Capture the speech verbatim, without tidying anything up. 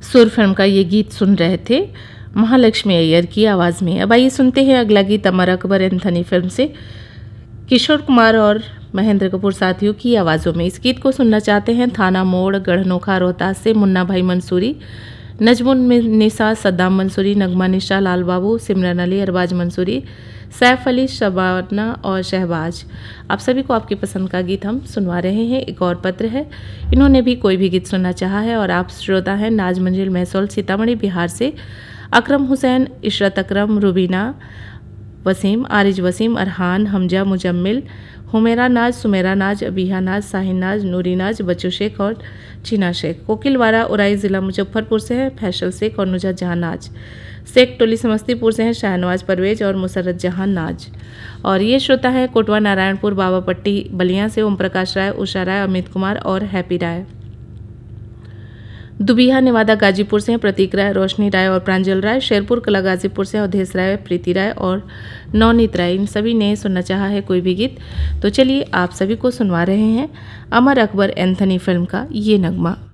सुर फिल्म का ये गीत सुन रहे थे महालक्ष्मी अय्यर की आवाज़ में। अब आइए सुनते हैं अगला गीत अमर अकबर एंथनी फिल्म से किशोर कुमार और महेंद्र कपूर साथियों की आवाज़ों में। इस गीत को सुनना चाहते हैं थाना मोड़ गढ़नोखा रोहतास से मुन्ना भाई मंसूरी, नजमुन निसा, सद्दाम मंसूरी, नगमा निशा, लाल बाबू, सिमरन अली, अरबाज मंसूरी, सैफ अली, शबाना और शहबाज। आप सभी को आपकी पसंद का गीत हम सुनवा रहे हैं। एक और पत्र है, इन्होंने भी कोई भी गीत सुनना चाहा है और आप श्रोता हैं नाज मंजिल महसौल सीतामढ़ी बिहार से अकरम हुसैन, इशरत अकरम, रुबीना वसीम, आरिज वसीम, अरहान, हमजा, मुजम्मिल, हुमेरा नाज, सुमेरा नाज, अबीहा नाज, साहिन नाज, नूरी नाज, बच्चू शेख और चीना शेख। कोकिलवाड़ा उराई ज़िला मुजफ्फरपुर से हैं फैसल शेख और नुजत जहां नाज। शेख टोली समस्तीपुर से हैं शाहनवाज परवेज और मुसरत जहां नाज। और ये श्रोता है कोटवा नारायणपुर बाबापट्टी बलिया से ओम प्रकाश राय, उषा राय, अमित कुमार और हैप्पी राय। दुबिया नेवादा गाजीपुर से हैं प्रतीक राय, रोशनी राय और प्रांजल राय। शेरपुर कला गाजीपुर से अवधेश राय, प्रीति राय और नवनीत राय। इन सभी ने सुनना चाहा है कोई भी गीत, तो चलिए आप सभी को सुनवा रहे हैं अमर अकबर एंथनी फिल्म का ये नगमा।